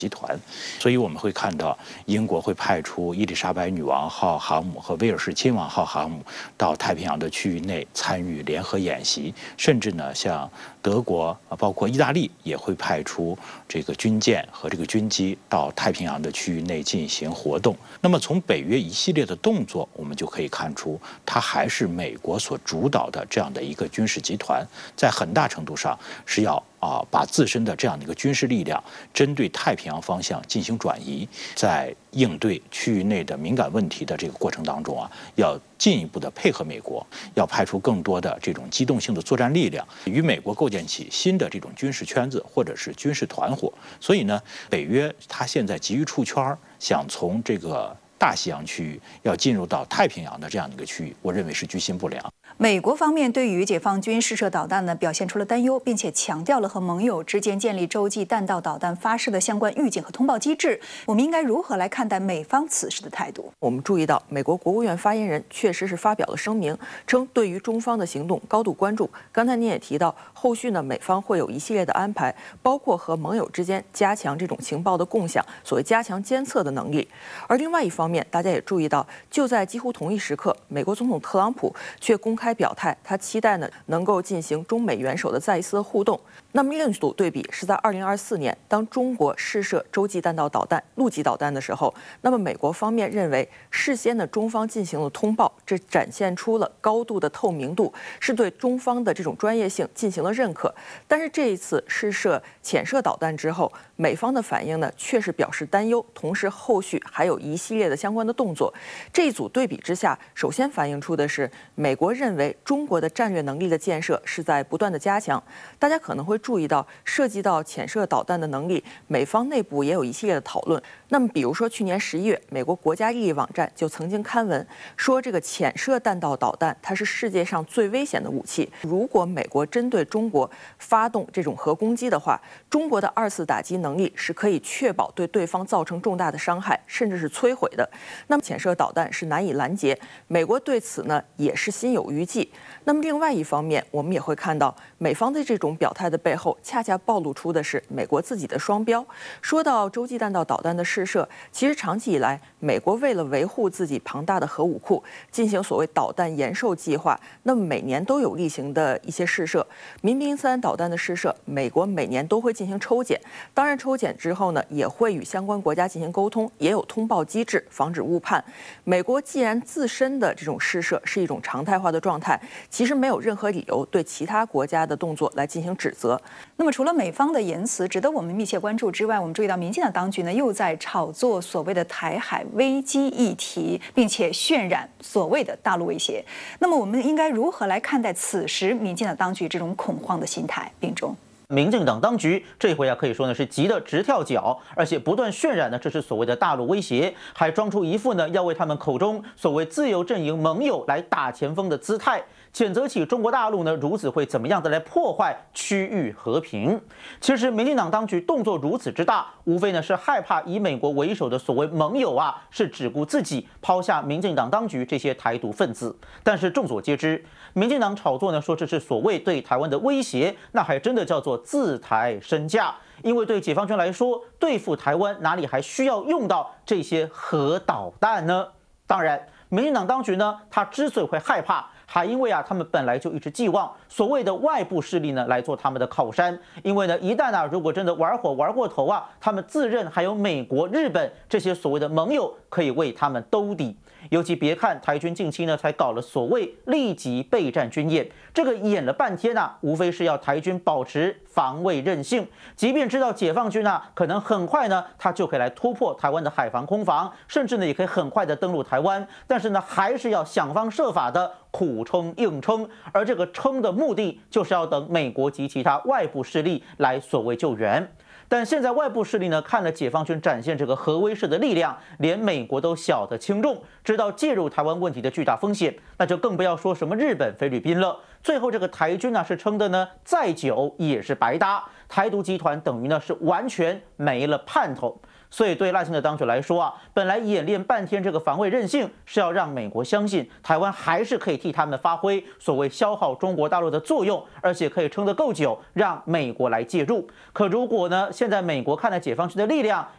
集团，所以我们会看到英国会派出伊丽莎白女王号航母和威尔士亲王号航母到太平洋的区域内参与联合演习，甚至呢，像德国包括意大利也会派出这个军舰和这个军机到太平洋的区域内进行活动。那么从北约一系列的动作，我们就可以看出，它还是美国所主导的这样的一个军事集团，在很大程度上是要把自身的这样的一个军事力量针对太平洋方向进行转移，在应对区域内的敏感问题的这个过程当中要进一步的配合美国，要派出更多的这种机动性的作战力量，与美国构建起新的这种军事圈子或者是军事团伙。所以呢，北约它现在急于出圈，想从这个大西洋区域要进入到太平洋的这样的一个区域，我认为是居心不良。 美国方面对于解放军试射导弹呢，表现出了担忧，并且强调了和盟友之间建立洲际弹道导弹发射的相关预警和通报机制。我们应该如何来看待美方此时的态度？ 我们注意到，美国国务院发言人确实是发表了声明，称对于中方的行动高度关注。刚才您也提到，后续呢，美方会有一系列的安排，包括和盟友之间加强这种情报的共享，所谓加强监测的能力。而另外一方面，大家也注意到，就在几乎同一时刻，美国总统特朗普却公开表态，他期待呢能够进行中美元首的再一次的互动。那么另一组对比是在2024年，当中国试射洲际弹道导弹、陆基导弹的时候，那么美国方面认为事先的中方进行了通报，这展现出了高度的透明度，是对中方的这种专业性进行了认可。但是这一次试射潜射导弹之后，美方的反应呢确实表示担忧，同时后续还有一系列的相关的动作。这一组对比之下，首先反映出的是美国认为中国的战略能力的建设是在不断的加强。大家可能会注意到，涉及到潜射导弹的能力，美方内部也有一系列的讨论。那么比如说去年11月，美国国家利益网站就曾经刊文说，这个潜射弹道导弹它是世界上最危险的武器，如果美国针对中国发动这种核攻击的话，中国的二次打击能力是可以确保对对方造成重大的伤害，甚至是摧毁的。那么潜射导弹是难以拦截，美国对此呢也是心有余悸。那么另外一方面，我们也会看到美方的这种表态的背后，恰恰暴露出的是美国自己的双标。说到洲际弹道导弹的试射，其实长期以来，美国为了维护自己庞大的核武库，进行所谓导弹延寿计划，那么每年都有例行的一些试射。民兵3导弹的试射，美国每年都会进行抽检，当然抽检之后呢，也会与相关国家进行沟通，也有通报机制，防止误判。美国既然自身的这种试射是一种常态化的状态，其实没有任何理由对其他国家的动作来进行指责。 那么除了美方的言辞值得我们密切关注之外，我们注意到民进党当局呢又在炒作所谓的台海危机议题，并且渲染所谓的大陆威胁。那么我们应该如何来看待此时民进党当局这种恐慌的心态？并中。 民进党当局这回可以说呢是急得直跳脚，而且不断渲染呢这是所谓的大陆威胁，还装出一副呢要为他们口中所谓自由阵营盟友来打前锋的姿态，谴责起中国大陆呢如此会怎么样的来破坏区域和平。其实民进党当局动作如此之大，无非呢是害怕以美国为首的所谓盟友是只顾自己，抛下民进党当局这些台独分子。但是众所皆知，民进党炒作呢说这是所谓对台湾的威胁，那还真的叫做自抬身价。因为对解放军来说，对付台湾哪里还需要用到这些核导弹呢？当然，民进党当局呢，他之所以会害怕，还因为他们本来就一直寄望所谓的外部势力呢来做他们的靠山。因为呢，一旦如果真的玩火玩过头他们自认还有美国、日本这些所谓的盟友可以为他们兜底。尤其别看台军近期呢才搞了所谓立即备战军演，这个演了半天无非是要台军保持防卫韧性。即便知道解放军可能很快呢，他就可以来突破台湾的海防空防，甚至呢也可以很快的登陆台湾，但是呢还是要想方设法的苦撑硬撑，而这个撑的目的就是要等美国及其他外部势力来所谓救援。但现在外部势力呢，看了解放军展现这个核威慑的力量，连美国都晓得轻重，知道介入台湾问题的巨大风险，那就更不要说什么日本、菲律宾了。最后这个台军是撑的呢，再久也是白搭，台独集团等于呢是完全没了盼头。所以对赖清德当局来说本来演练半天这个防卫韧性，是要让美国相信台湾还是可以替他们发挥所谓消耗中国大陆的作用，而且可以撑得够久，让美国来介入。可如果呢，现在美国看了解放军的力量，